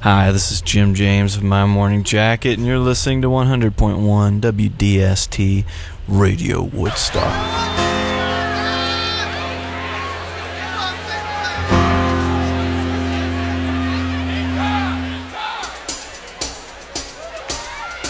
Hi, this is Jim James of My Morning Jacket, and you're listening to 100.1 WDST Radio Woodstock.